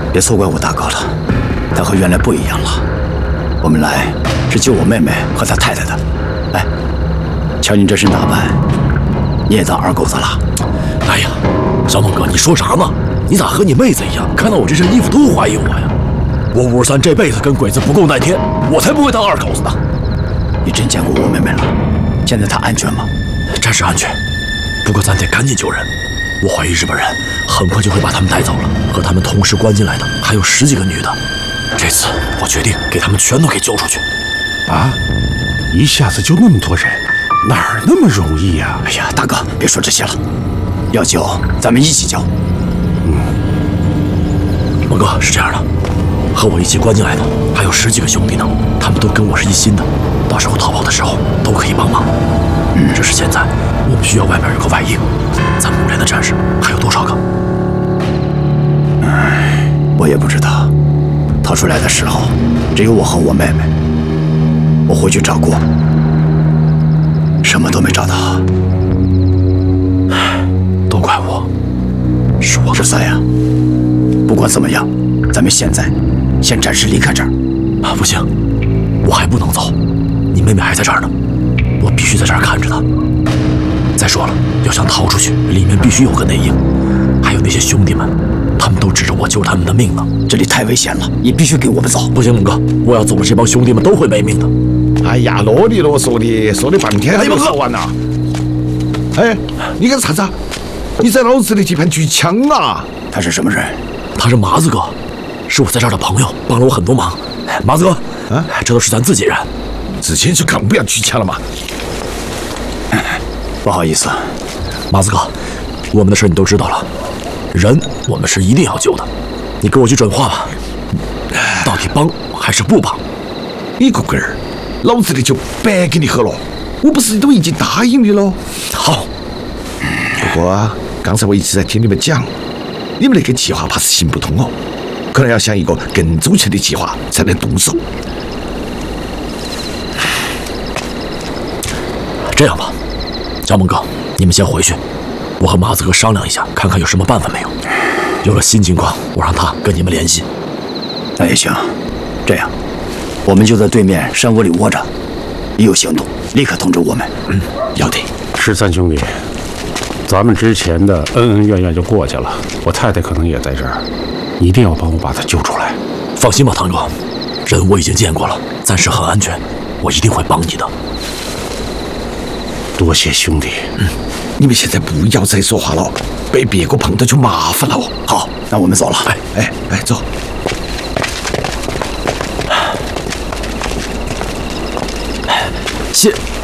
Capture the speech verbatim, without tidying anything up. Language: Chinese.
别错怪我大哥了，他和原来不一样了。我们来是救我妹妹和她太太的。哎，瞧你这身打扮，你也当二狗子了？ 哎呀，小猛哥，你说啥呢？你咋和你妹子一样，看到我这身衣服都怀疑我呀？我五十三这辈子跟鬼子不共戴天，我才不会当二狗子呢。 你真见过我妹妹了？现在她安全吗？ 暂时安全，不过咱得赶紧救人。我怀疑日本人很快就会把他们带走了，和他们同时关进来的还有十几个女的。这次我决定给他们全都给救出去。 啊！一下子就那么多人，哪儿那么容易呀？ 哎呀，大哥，别说这些了，要救咱们一起救。 嗯，猛哥是这样的，和我一起关进来的还有十几个兄弟呢，他们都跟我是一心的，到时候逃跑的时候都可以帮忙。嗯，只是现在我们需要外边有个外应，咱们五连的战士还有多少个？ 唉，我也不知道。逃出来的时候，只有我和我妹妹。我回去找过，什么都没找到。 唉，都怪我，是我。 十三呀，不管怎么样，咱们现在先暂时离开这儿。 啊，不行，我还不能走，你妹妹还在这儿呢，我必须在这儿看着她。再说了，要想逃出去，里面必须有个内应，还有那些兄弟们。他们都指着我救他们的命呢， 这里太危险了，你必须跟我们走。 不行，猛哥，我要走了，这帮兄弟们都会没命的。 哎呀，啰里啰嗦的，说了半天还没说完呢。哎，你干啥子？你在老子的地盘举枪啊！ 他是什么人？ 他是麻子哥，是我在这儿的朋友，帮了我很多忙。麻子哥，啊，这都是咱自己人。 之前就更不要举枪了嘛。 不好意思， 麻子哥，我们的事你都知道了。人我们是一定要救的，你给我句准话吧，到底帮还是不帮？ 你个龟儿，老子的酒白给你喝了，我不是都已经答应你了？ 好， 不过啊，刚才我一直在听你们讲，你们那个计划怕是行不通哦，可能要想一个更周全的计划才能动手。 这样吧，小猛哥，你们先回去。我和麻子哥商量一下，看看有什么办法没有。有了新情况，我让他跟你们联系。 那也行，这样，我们就在对面山窝里窝着，一有行动立刻通知我们。 嗯，要得。 十三兄弟，咱们之前的恩恩怨怨就过去了，我太太可能也在这儿，你一定要帮我把她救出来。 放心吧，堂哥，人我已经见过了，暂时很安全，我一定会帮你的。 多谢兄弟。 嗯。你们现在不要再说话了，被别个碰到就麻烦了哦。 好，那我们走了。 哎哎哎，走。 谢。